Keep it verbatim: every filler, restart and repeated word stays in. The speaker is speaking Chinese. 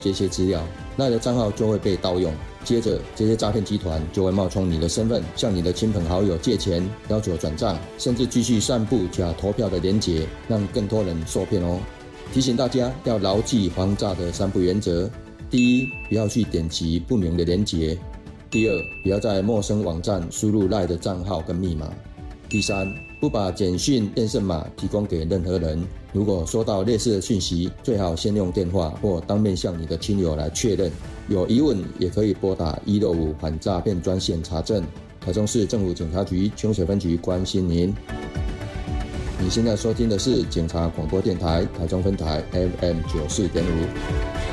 这些资料，赖的账号就会被盗用。接着，这些诈骗集团就会冒充你的身份，向你的亲朋好友借钱，要求转账，甚至继续散布假投票的连结，让更多人受骗哦。提醒大家要牢记防诈的三不原则：第一，不要去点击不明的连结；第二，不要在陌生网站输入赖的账号跟密码；第三，不把简讯验证码提供给任何人。如果收到类似的讯息，最好先用电话或当面向你的亲友来确认。有疑问也可以拨打一六五反诈骗专线查证。台中市政府警察局清水分局关心您。你现在收听的是警察广播电台台中分台 F M 九四点五。